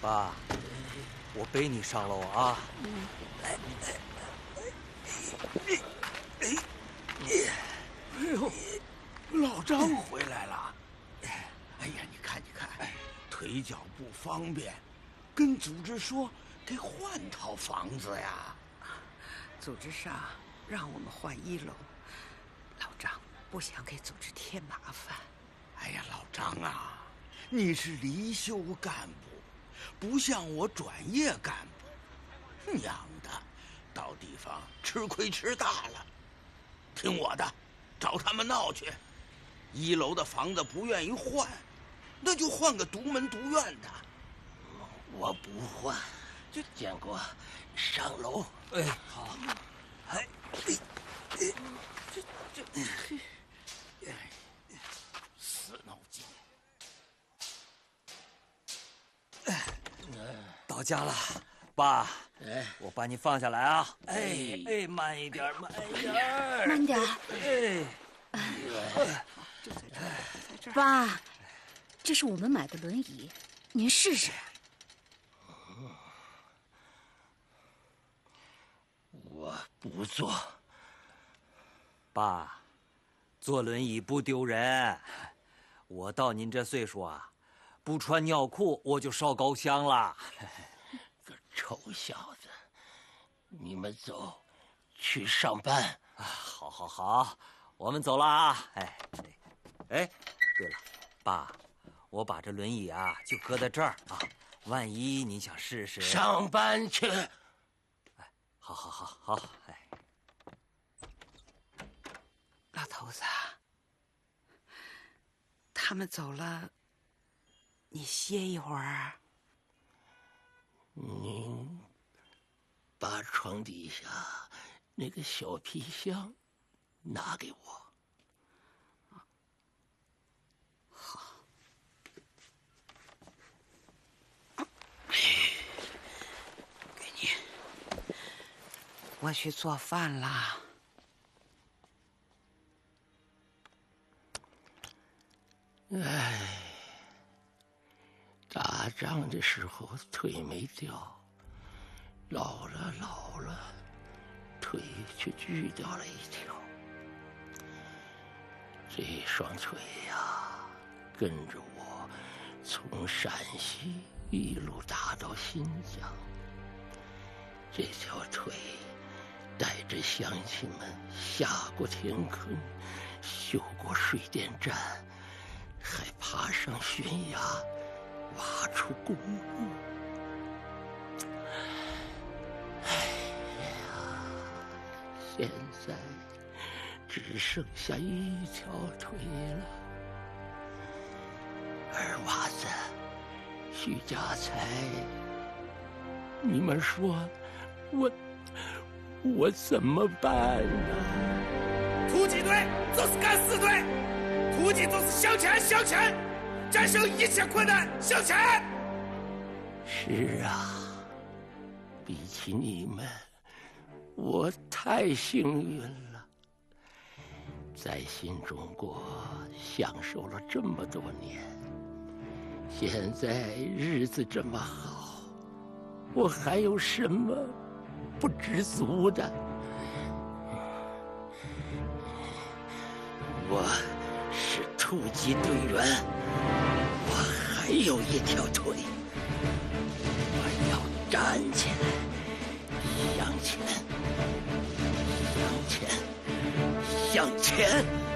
爸，我背你上楼啊！来， 哎呦，老张回来了！哎呀，你看，腿脚不方便，跟组织说给换套房子呀。 组织上让我们换1楼，老张不想给组织添麻烦。 哎呀，老张啊，你是离休干部，不像我转业干部，娘的，到地方吃亏吃大了。听我的，找他们闹去。1楼的房子不愿意换，那就换个独门独院的。 我不换，建国上楼。 哎，好。哎， 死脑筋。 到家了，爸。 哎， 我把你放下来啊！哎，慢一点，慢一点， 慢点。 就在这儿， 爸，这是我们买的轮椅，您试试。 我不坐。 爸，坐轮椅不丢人。我到您这岁数啊，不穿尿裤我就烧高香了。 个臭小子，你们走，去上班。 好，我们走了啊！哎，对了，爸，我把这轮椅啊就搁在这儿啊，万一你想试试。 上班去。 哎，好，哎， 老头子，他们走了，你歇一会儿。 您把床底下那个小皮箱拿给我。 好。给你。我去做饭啦。 哎，打仗的时候腿没掉，老了，腿却锯掉了一条。这双腿呀，跟着我从陕西一路打到新疆。这条腿带着乡亲们下过田坑，修过水电站，还爬上悬崖，挖出公路。哎呀，现在只剩下一条腿了。二娃子，徐家财，你们说我怎么办呢？ 突击队就是敢死队，突击就是向前，战胜一切困难，向前。 是啊，比起你们，我太幸运了，在新中国享受了这么多年，现在日子这么好，我还有什么不知足的？我是突击队员，我还有一条腿，我要站起来，向前，向前。